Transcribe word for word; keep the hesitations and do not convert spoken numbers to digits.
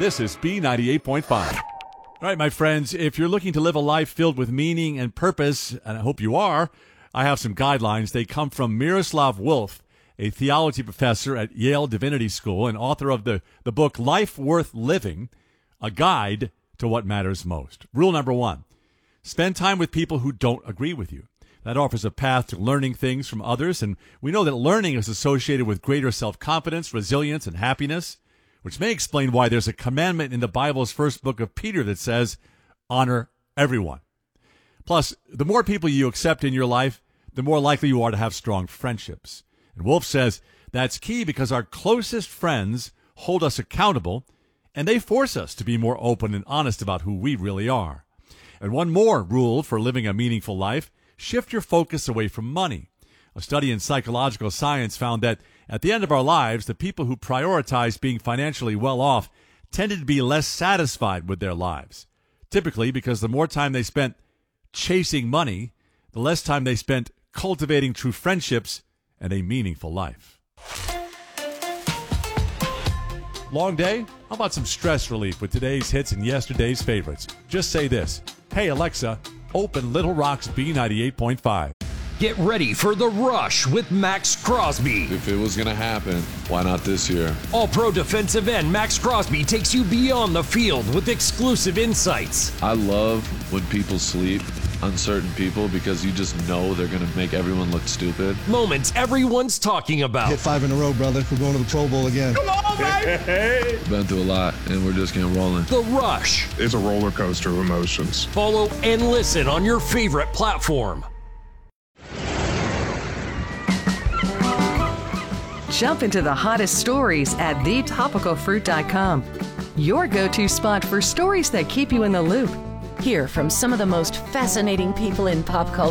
This is B ninety-eight point five. All right, my friends, if you're looking to live a life filled with meaning and purpose, and I hope you are, I have some guidelines. They come from Miroslav Volf, a theology professor at Yale Divinity School and author of the, the book Life Worth Living, a guide to what matters most. Rule number one, spend time with people who don't agree with you. That offers a path to learning things from others, and we know that learning is associated with greater self-confidence, resilience, and happiness, which may explain why there's a commandment in the Bible's first book of Peter that says, honor everyone. Plus, the more people you accept in your life, the more likely you are to have strong friendships. And Wolf says that's key because our closest friends hold us accountable, and they force us to be more open and honest about who we really are. And one more rule for living a meaningful life, shift your focus away from money. A study in psychological science found that at the end of our lives, the people who prioritized being financially well off tended to be less satisfied with their lives. Typically because the more time they spent chasing money, the less time they spent cultivating true friendships and a meaningful life. Long day? How about some stress relief with today's hits and yesterday's favorites? Just say this, hey Alexa, open Little Rock's B ninety-eight point five. Get ready for The Rush with Max Crosby. If it was going to happen, why not this year? All-pro defensive end Max Crosby takes you beyond the field with exclusive insights. I love when people sleep, uncertain people, because you just know they're going to make everyone look stupid. Moments everyone's talking about. Hit five in a row, brother. We're going to the Pro Bowl again. Come on, baby! Been through a lot, and we're just getting rolling. The Rush. It's a roller coaster of emotions. Follow and listen on your favorite platform. Jump into the hottest stories at the topical fruit dot com. Your go-to spot for stories that keep you in the loop. Hear from some of the most fascinating people in pop culture.